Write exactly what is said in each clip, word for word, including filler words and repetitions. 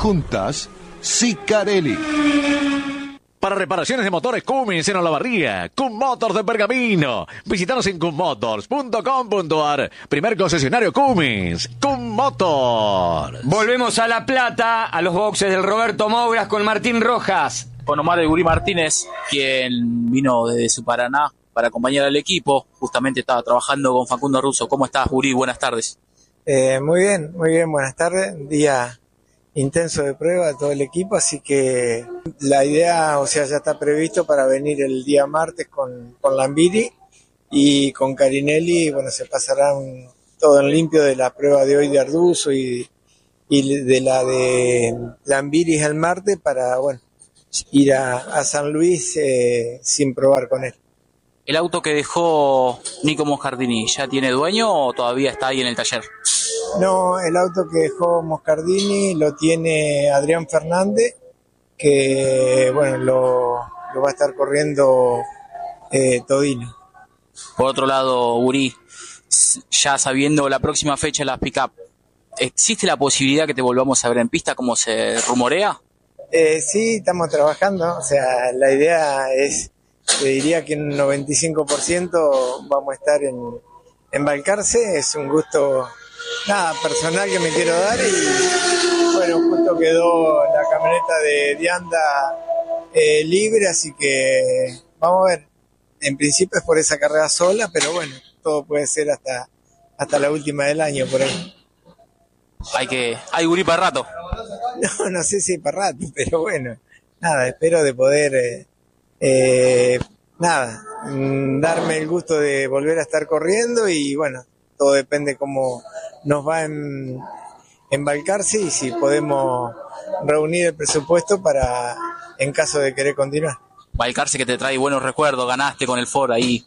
juntas, Sicarelli. Para reparaciones de motores Cummins en Olavarría, Cum Motors de Pergamino. Visítanos en cum motors punto com punto a r. Primer concesionario Cummins, Cum Motors. Volvemos a La Plata, a los boxes del Roberto Mouras con Martín Rojas. Con Omar El Gurí Martínez, quien vino desde su Paraná para acompañar al equipo. Justamente estaba trabajando con Facundo Russo. ¿Cómo estás, Gurí? Buenas tardes. Eh, muy bien, muy bien, buenas tardes. Un día intenso de prueba de todo el equipo, así que la idea, o sea, ya está previsto para venir el día martes con, con Lambiri y con Carinelli. Bueno, se pasará un, todo en limpio de la prueba de hoy de Arduzo y, y de la de Lambiri el martes para, bueno, ir a, a San Luis eh, sin probar con él. ¿El auto que dejó Nico Moscardini ya tiene dueño o todavía está ahí en el taller? No, el auto que dejó Moscardini lo tiene Adrián Fernández, que bueno, lo, lo va a estar corriendo eh, Todino. Por otro lado, Gurí, ya sabiendo la próxima fecha de las pick-up, ¿existe la posibilidad que te volvamos a ver en pista como se rumorea? Eh, sí, estamos trabajando, o sea, la idea es, te diría que en un noventa y cinco por ciento vamos a estar en, en Balcarce. Es un gusto, nada, personal que me quiero dar y bueno, justo quedó la camioneta de Dianda eh, libre, así que vamos a ver. En principio es por esa carrera sola, pero bueno, todo puede ser hasta, hasta la última del año por ahí. Hay que, hay Gurí para rato. No, no sé si para rato, pero bueno, nada, espero de poder, eh, eh, nada, mm, darme el gusto de volver a estar corriendo y bueno, todo depende cómo nos va en, en Balcarce y si podemos reunir el presupuesto para, en caso de querer continuar. Balcarce que te trae buenos recuerdos, ganaste con el Ford ahí.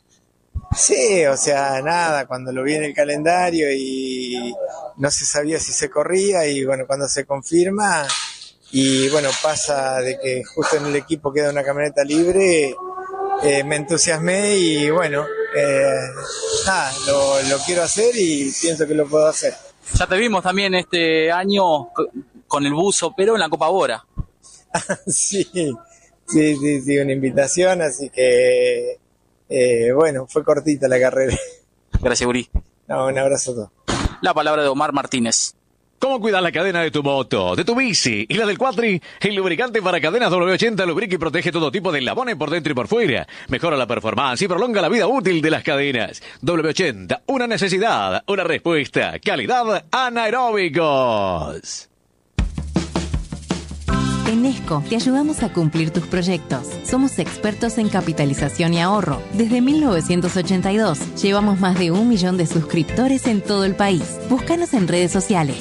Sí, o sea, nada, cuando lo vi en el calendario y no se sabía si se corría y bueno, cuando se confirma y bueno, pasa de que justo en el equipo queda una camioneta libre, eh, me entusiasmé y bueno, eh, nada, lo, lo quiero hacer y pienso que lo puedo hacer. Ya te vimos también este año con el buzo, pero en la Copa Bora. Sí, sí, sí, sí, una invitación, así que... Eh, bueno, fue cortita la carrera. Gracias, Gurí. No, un abrazo a todos. La palabra de Omar Martínez. ¿Cómo cuidar la cadena de tu moto, de tu bici y la del cuatri? El lubricante para cadenas doble ochenta lubrica y protege todo tipo de eslabones por dentro y por fuera. Mejora la performance y prolonga la vida útil de las cadenas. doble ochenta, una necesidad, una respuesta. Calidad anaeróbicos. En Esco te ayudamos a cumplir tus proyectos. Somos expertos en capitalización y ahorro. Desde mil novecientos ochenta y dos llevamos más de un millón de suscriptores en todo el país. Búscanos en redes sociales.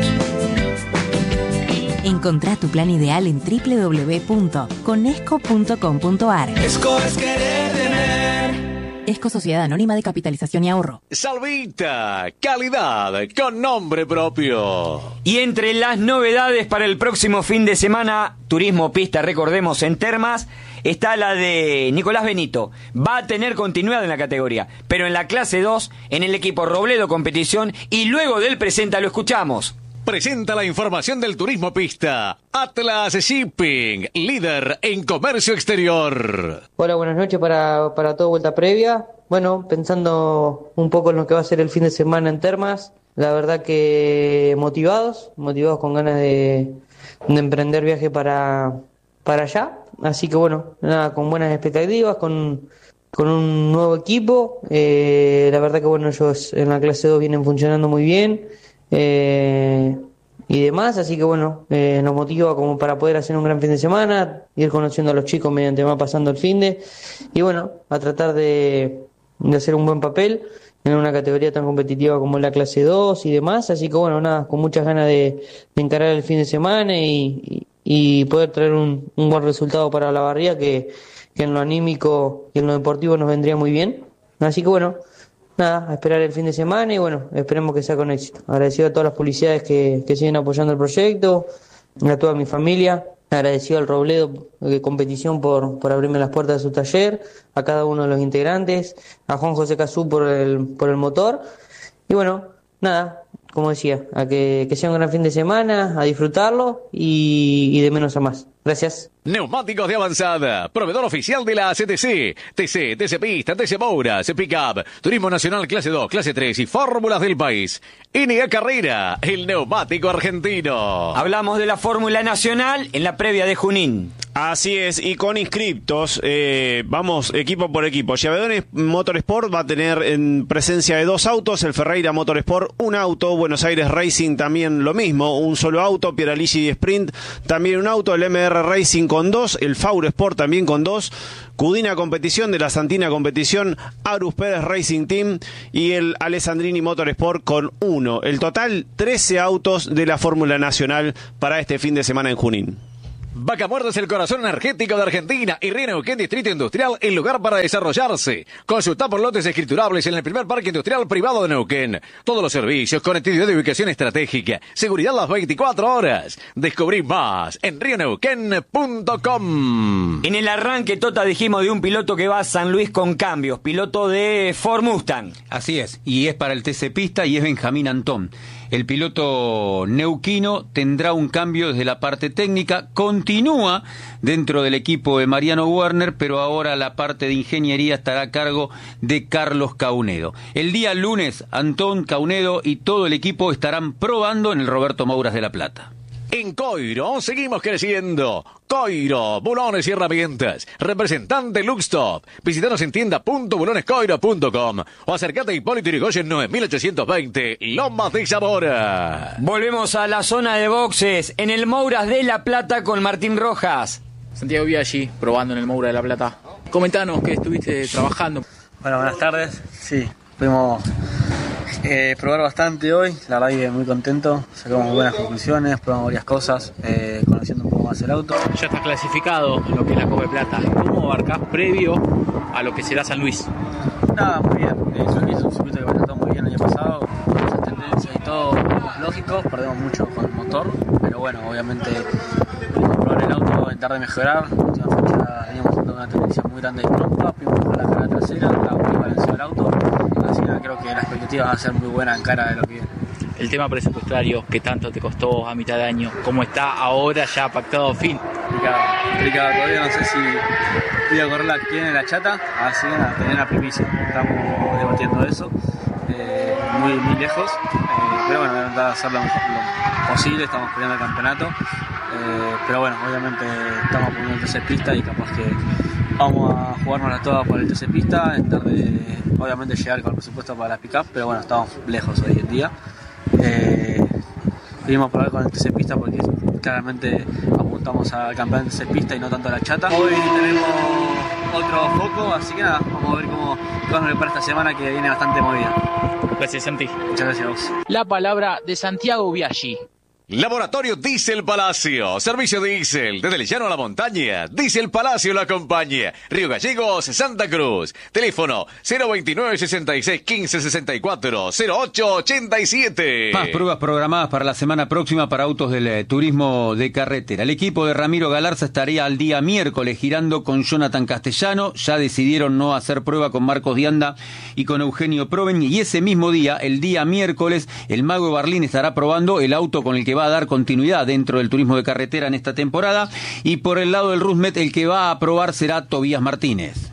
Encontrá tu plan ideal en doble u doble u doble u punto conesco punto com punto a r. Esco es querer tener. Esco Sociedad Anónima de Capitalización y Ahorro. Salvita, calidad con nombre propio. Y entre las novedades para el próximo fin de semana, Turismo Pista, recordemos, en Termas, está la de Nicolás Benito. Va a tener continuidad en la categoría, pero en la clase dos, en el equipo Robledo Competición, y luego del presenta lo escuchamos. Presenta la información del Turismo Pista. Atlas Shipping, líder en comercio exterior. Hola, buenas noches para, para toda vuelta previa. Bueno, pensando un poco en lo que va a ser el fin de semana en Termas, la verdad que motivados, motivados con ganas de, de emprender viaje para, para allá. Así que bueno, nada, con buenas expectativas, con, con un nuevo equipo. Eh, la verdad que bueno, ellos en la clase dos vienen funcionando muy bien. Eh, y demás, así que bueno, eh, nos motiva como para poder hacer un gran fin de semana, ir conociendo a los chicos mediante va pasando el fin de, y bueno, a tratar de, de hacer un buen papel en una categoría tan competitiva como la clase dos y demás, así que bueno, nada, con muchas ganas de, de encarar el fin de semana y, y, y poder traer un, un buen resultado para la barría que, que en lo anímico y en lo deportivo nos vendría muy bien, así que bueno, nada, a esperar el fin de semana y bueno, esperemos que sea con éxito. Agradecido a todas las publicidades que, que siguen apoyando el proyecto, a toda mi familia, agradecido al Robledo de Competición por, por abrirme las puertas de su taller, a cada uno de los integrantes, a Juan José Cazú por el, por el motor y bueno, nada, como decía, a que, que sea un gran fin de semana, a disfrutarlo y, y de menos a más. Gracias. Neumáticos de avanzada, proveedor oficial de la C T C, T C, T C Pista, T C Mouras, Pickup, Turismo Nacional Clase dos, Clase tres y Fórmulas del país. N A Carrera, el neumático argentino. Hablamos de la Fórmula Nacional en la previa de Junín. Así es, y con inscriptos, eh, vamos equipo por equipo. Llevadones Motorsport va a tener en presencia de dos autos, el Ferreira Motorsport un auto, Buenos Aires Racing también lo mismo, un solo auto, Pieraligi Sprint también un auto, el M R Racing con dos, el Fauro Sport también con dos, Cudina Competición de la Santina Competición, Arus Pérez Racing Team y el Alessandrini Motorsport con uno. El total, trece autos de la Fórmula Nacional para este fin de semana en Junín. Vaca Muerta es el corazón energético de Argentina y Río Neuquén Distrito Industrial, el lugar para desarrollarse. Consulta por lotes escriturables en el primer parque industrial privado de Neuquén. Todos los servicios, conectividad de ubicación estratégica, seguridad las veinticuatro horas. Descubrí más en río neuquén punto com. En el arranque, Tota, dijimos de un piloto que va a San Luis con cambios, piloto de Ford Mustang. Así es, y es para el T C Pista y es Benjamín Antón. El piloto neuquino tendrá un cambio desde la parte técnica, continúa dentro del equipo de Mariano Werner, pero ahora la parte de ingeniería estará a cargo de Carlos Caunedo. El día lunes, Antón, Caunedo y todo el equipo estarán probando en el Roberto Mouras de La Plata. En Coiro seguimos creciendo. Coiro, bulones y herramientas. Representante Luxtop. Visítanos en tienda punto bulones coiro punto com o acercate a Hipólito Yrigoyen nueve mil ochocientos veinte, Lomas de Zamora. Volvemos a la zona de boxes en el Mouras de La Plata con Martín Rojas. Santiago Biaggi, probando en el Moura de La Plata. Comentanos que estuviste trabajando. Bueno, buenas tardes. Sí, pudimos eh, probar bastante hoy. La verdad que muy contento. Sacamos buenas conclusiones, probamos varias cosas, eh, conociendo un poco más el auto. Ya estás clasificado en lo que es la Copa de Plata. ¿Cómo abarcás previo a lo que será San Luis? Nada, muy bien. Eh, San Luis es un circuito que me trató muy bien el año pasado. Muchas tendencias y todo, lógico. Perdemos mucho con el motor, pero bueno, obviamente probar el auto, intentar de mejorar. La última fecha teníamos una tendencia muy grande de trompa, fuimos a la cara trasera, estaba muy balanceado el auto, así que creo que la expectativa va a ser muy buena en cara de lo que viene. El tema presupuestario, ¿qué tanto te costó a mitad de año? ¿Cómo está ahora ya pactado fin? Complicado, complicado, todavía no sé si voy a correr la que tiene la chata, así a tener la primicia, estamos debatiendo eso, eh, muy, muy lejos, eh, pero bueno, voy a intentar hacer lo mejor lo posible, estamos peleando el campeonato, eh, pero bueno, obviamente estamos poniendo el T C Pista y capaz que vamos a jugárnosla toda por el T C Pista, intentar de, obviamente llegar con el presupuesto para la pick-up, pero bueno, estamos lejos hoy en día. Eh, Queríamos probar con el T C Pista porque claramente apuntamos al campeón de T C Pista y no tanto a la chata. Hoy tenemos otro foco, así que nada, vamos a ver cómo, cómo nos prepara esta semana que viene bastante movida. Gracias, Santi. Muchas gracias a vos. La palabra de Santiago Biaggi. Laboratorio Diesel Palacio, servicio diésel, desde el llano a la montaña, Diesel Palacio lo acompaña, Río Gallegos, Santa Cruz, teléfono cero veintinueve, sesenta y seis, quince, sesenta y cuatro, cero ocho ochenta y siete. Más pruebas programadas para la semana próxima para autos del eh, turismo de carretera. El equipo de Ramiro Galarza estaría al día miércoles girando con Jonathan Castellano, ya decidieron no hacer prueba con Marcos Dianda y con Eugenio Proven, y ese mismo día, el día miércoles, el Mago Barlín estará probando el auto con el que va a dar continuidad dentro del turismo de carretera en esta temporada, y por el lado del Rusmet el que va a probar será Tobías Martínez.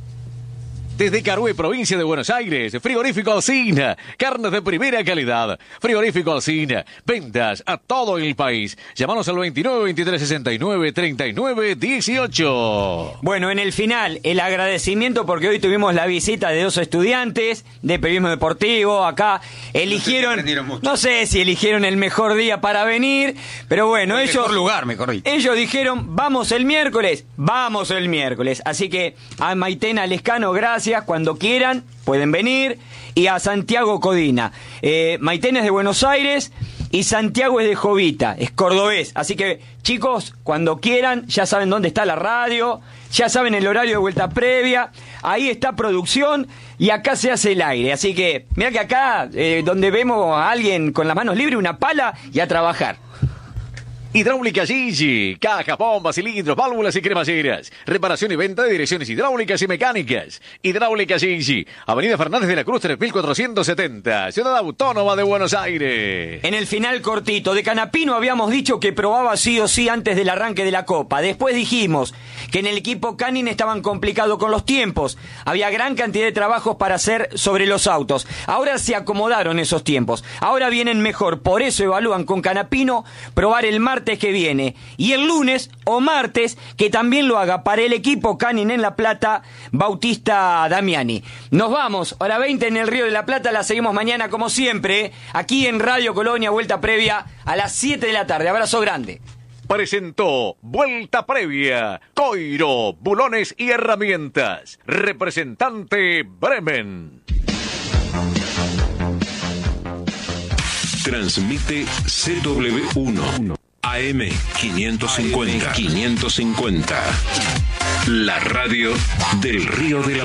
Desde Carué, provincia de Buenos Aires, Frigorífico Alsina, carnes de primera calidad. Frigorífico Alsina, ventas a todo el país. Llámanos al veintinueve, veintitrés, sesenta y nueve, treinta y nueve, dieciocho. Bueno, en el final, el agradecimiento porque hoy tuvimos la visita de dos estudiantes de periodismo deportivo. Acá eligieron, no sé si eligieron el mejor día para venir, pero bueno, el ellos, mejor lugar, me corrí. Ellos dijeron, vamos el miércoles, vamos el miércoles. Así que a Maitena Lescano, gracias. Cuando quieran pueden venir, y a Santiago Codina. eh, Maitena es de Buenos Aires y Santiago es de Jovita, es cordobés, así que chicos, cuando quieran ya saben dónde está la radio, ya saben el horario de vuelta previa, ahí está producción y acá se hace el aire, así que mira que acá eh, donde vemos a alguien con las manos libres, una pala y a trabajar. Hidráulica Gigi, cajas, bombas, cilindros, válvulas y cremalleras. Reparación y venta de direcciones hidráulicas y mecánicas. Hidráulica Gigi, Avenida Fernández de la Cruz tres mil cuatrocientos setenta, Ciudad Autónoma de Buenos Aires. En el final cortito, de Canapino habíamos dicho que probaba sí o sí antes del arranque de la Copa. Después dijimos que en el equipo Canning estaban complicados con los tiempos. Había gran cantidad de trabajos para hacer sobre los autos. Ahora se acomodaron esos tiempos. Ahora vienen mejor. Por eso evalúan con Canapino probar el martes que viene. Y el lunes o martes que también lo haga para el equipo Canning en La Plata, Bautista Damiani. Nos vamos. Hora veinte en el Río de la Plata. La seguimos mañana como siempre. Aquí en Radio Colonia, vuelta previa a las siete de la tarde. Abrazo grande. Presentó Vuelta Previa, Coiro, Bulones y Herramientas. Representante Bremen. Transmite C W uno, A M quinientos cincuenta, quinientos cincuenta. La radio del Río de la